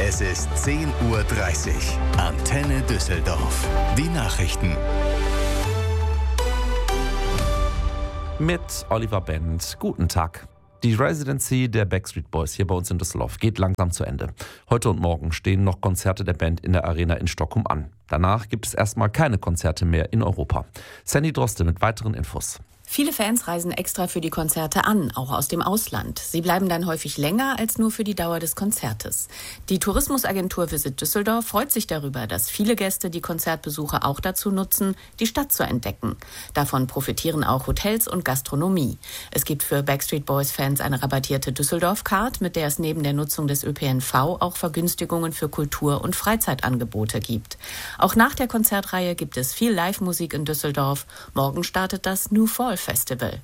Es ist 10:30 Uhr. Antenne Düsseldorf. Die Nachrichten. Mit Oliver Bent. Guten Tag. Die Residency der Backstreet Boys hier bei uns in Düsseldorf geht langsam zu Ende. Heute und morgen stehen noch Konzerte der Band in der Arena in Stockholm an. Danach gibt es erstmal keine Konzerte mehr in Europa. Sandy Droste mit weiteren Infos. Viele Fans reisen extra für die Konzerte an, auch aus dem Ausland. Sie bleiben dann häufig länger als nur für die Dauer des Konzertes. Die Tourismusagentur Visit Düsseldorf freut sich darüber, dass viele Gäste die Konzertbesuche auch dazu nutzen, die Stadt zu entdecken. Davon profitieren auch Hotels und Gastronomie. Es gibt für Backstreet Boys-Fans eine rabattierte Düsseldorf-Card, mit der es neben der Nutzung des ÖPNV auch Vergünstigungen für Kultur- und Freizeitangebote gibt. Auch nach der Konzertreihe gibt es viel Live-Musik in Düsseldorf. Morgen startet das New Fall Festival.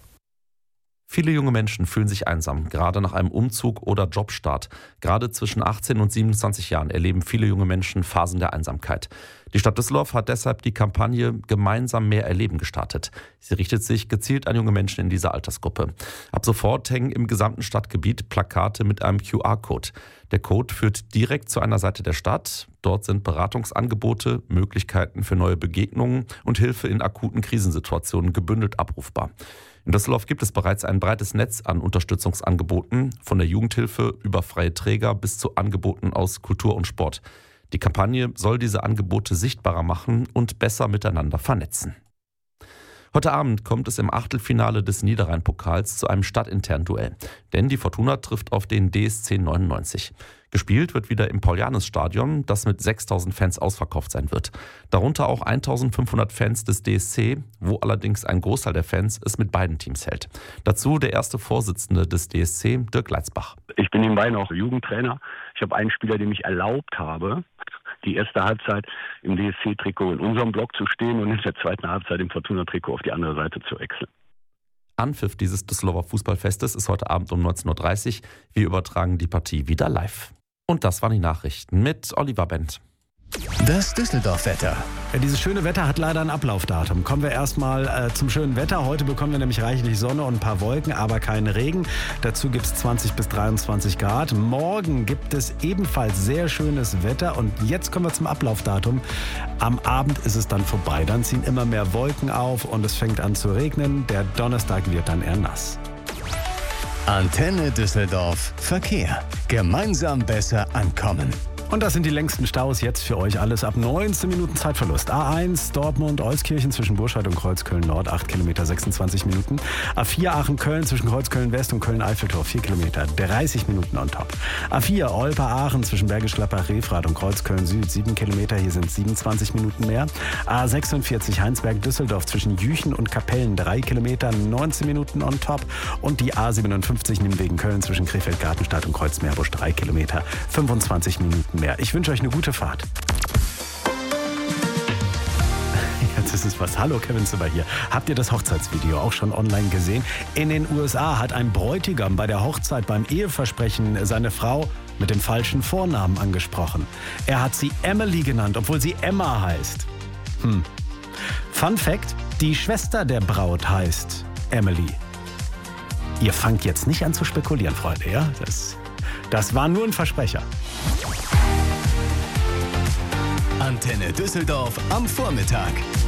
Viele junge Menschen fühlen sich einsam, gerade nach einem Umzug oder Jobstart. Gerade zwischen 18 und 27 Jahren erleben viele junge Menschen Phasen der Einsamkeit. Die Stadt Düsseldorf hat deshalb die Kampagne Gemeinsam mehr erleben gestartet. Sie richtet sich gezielt an junge Menschen in dieser Altersgruppe. Ab sofort hängen im gesamten Stadtgebiet Plakate mit einem QR-Code. Der Code führt direkt zu einer Seite der Stadt. Dort sind Beratungsangebote, Möglichkeiten für neue Begegnungen und Hilfe in akuten Krisensituationen gebündelt abrufbar. In Düsseldorf gibt es bereits ein breites Netz an Unterstützungsangeboten, von der Jugendhilfe über freie Träger bis zu Angeboten aus Kultur und Sport. Die Kampagne soll diese Angebote sichtbarer machen und besser miteinander vernetzen. Heute Abend kommt es im Achtelfinale des Niederrhein-Pokals zu einem stadtinternen Duell. Denn die Fortuna trifft auf den DSC 99. Gespielt wird wieder im Paulianus-Stadion, das mit 6.000 Fans ausverkauft sein wird. Darunter auch 1.500 Fans des DSC, wo allerdings ein Großteil der Fans es mit beiden Teams hält. Dazu der erste Vorsitzende des DSC, Dirk Leitzbach. Ich bin nebenbei noch Jugendtrainer. Ich habe einen Spieler, dem ich erlaubt habe, die erste Halbzeit im DSC-Trikot in unserem Block zu stehen und in der zweiten Halbzeit im Fortuna-Trikot auf die andere Seite zu wechseln. Anpfiff dieses Düsseldorfer Fußballfestes ist heute Abend um 19.30 Uhr. Wir übertragen die Partie wieder live. Und das waren die Nachrichten mit Oliver Bent. Das Düsseldorf-Wetter. Ja, dieses schöne Wetter hat leider ein Ablaufdatum. Kommen wir erstmal zum schönen Wetter. Heute bekommen wir nämlich reichlich Sonne und ein paar Wolken, aber keinen Regen. Dazu gibt es 20 bis 23 Grad. Morgen gibt es ebenfalls sehr schönes Wetter. Und jetzt kommen wir zum Ablaufdatum. Am Abend ist es dann vorbei. Dann ziehen immer mehr Wolken auf und es fängt an zu regnen. Der Donnerstag wird dann eher nass. Antenne Düsseldorf. Verkehr. Gemeinsam besser ankommen. Und das sind die längsten Staus jetzt für euch alles ab 19 Minuten Zeitverlust. A1 Dortmund-Euskirchen zwischen Burscheid und Kreuzköln-Nord 8 Kilometer 26 Minuten. A4 Aachen-Köln zwischen Kreuzköln-West und Köln-Eiffeltor 4 Kilometer 30 Minuten on top. A4 Olpe-Aachen zwischen Bergisch Gladbach-Refrath und Kreuzköln-Süd 7 Kilometer, hier sind 27 Minuten mehr. A46 Heinsberg-Düsseldorf zwischen Jüchen und Kapellen 3 Kilometer 19 Minuten on top. Und die A57 Nimwegen-Köln zwischen Krefeld-Gartenstadt und Kreuz-Meerbusch 3 Kilometer 25 Minuten mehr. Ich wünsche euch eine gute Fahrt. Jetzt ist es was. Hallo, Kevin Zimmer hier. Habt ihr das Hochzeitsvideo auch schon online gesehen? In den USA hat ein Bräutigam bei der Hochzeit beim Eheversprechen seine Frau mit dem falschen Vornamen angesprochen. Er hat sie Emily genannt, obwohl sie Emma heißt. Fun Fact: Die Schwester der Braut heißt Emily. Ihr fangt jetzt nicht an zu spekulieren, Freunde, ja? Das war nur ein Versprecher. Antenne Düsseldorf am Vormittag.